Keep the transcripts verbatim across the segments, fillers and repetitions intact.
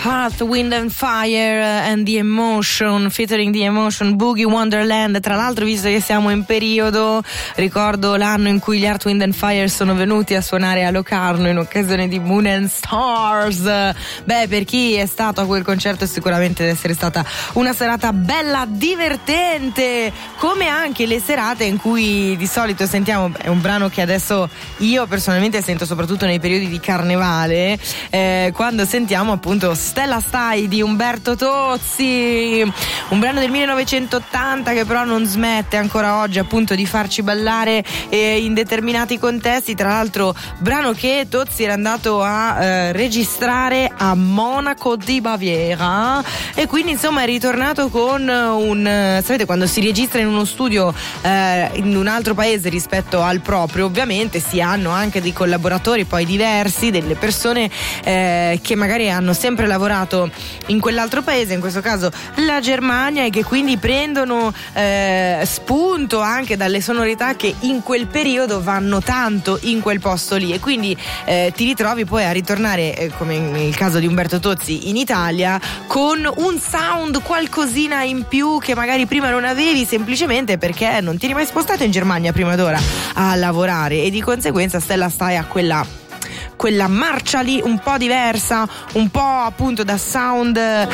Earth, Wind and Fire and the Emotion, featuring the Emotion, Boogie Wonderland. Tra l'altro, visto che siamo in periodo, ricordo l'anno in cui gli Earth, Wind and Fire sono venuti a suonare a Locarno in occasione di Moon and Stars. Beh, per chi è stato a quel concerto sicuramente deve essere stata una serata bella, divertente, come anche le serate in cui di solito sentiamo, è un brano che adesso io personalmente sento soprattutto nei periodi di carnevale, eh, quando sentiamo appunto Stella Stai di Umberto Tozzi, un brano del millenovecentottanta che però non smette ancora oggi appunto di farci ballare eh, in determinati contesti. Tra l'altro brano che Tozzi era andato a eh, registrare a Monaco di Baviera, e quindi insomma è ritornato con un, sapete quando si registra in uno studio eh, in un altro paese rispetto al proprio, ovviamente si hanno anche dei collaboratori poi diversi, delle persone eh, che magari hanno sempre lavorato in quell'altro paese, in questo caso la Germania, e che quindi prendono eh, spunto anche dalle sonorità che in quel periodo vanno tanto in quel posto lì, e quindi eh, ti ritrovi poi a ritornare eh, come nel caso di Umberto Tozzi in Italia con un sound qualcosina in più che magari prima non avevi, semplicemente perché non ti eri mai spostato in Germania prima d'ora a lavorare, e di conseguenza Stella Stai a quella quella marcia lì un po' diversa, un po' appunto da sound eh,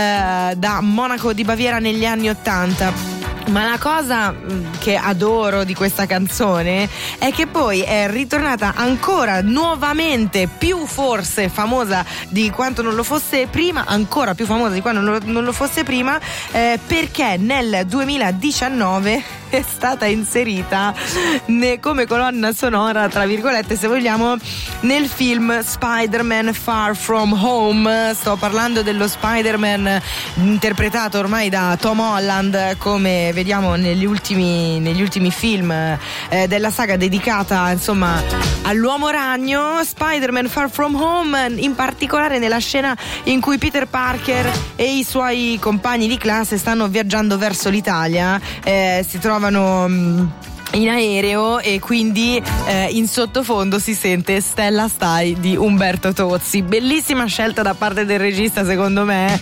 da Monaco di Baviera negli anni ottanta. Ma la cosa che adoro di questa canzone è che poi è ritornata ancora nuovamente più forse famosa di quanto non lo fosse prima, ancora più famosa di quanto non lo, non lo fosse prima, eh, perché nel duemiladiciannove è stata inserita ne, come colonna sonora, tra virgolette se vogliamo, nel film Spider-Man Far From Home. Sto parlando dello Spider-Man interpretato ormai da Tom Holland, come vediamo negli ultimi, negli ultimi film eh, della saga dedicata insomma all'uomo ragno. Spider-Man Far From Home, in particolare nella scena in cui Peter Parker e i suoi compagni di classe stanno viaggiando verso l'Italia, eh, si trovano mh, in aereo, e quindi eh, in sottofondo si sente Stella Stai di Umberto Tozzi. Bellissima scelta da parte del regista, secondo me.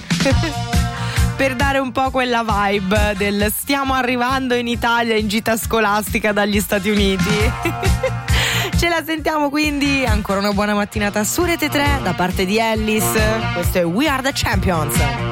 Per dare un po' quella vibe del stiamo arrivando in Italia in gita scolastica dagli Stati Uniti. Ce la sentiamo quindi, ancora una buona mattinata su Rete tre da parte di Ellis. Questo è We Are The Champions.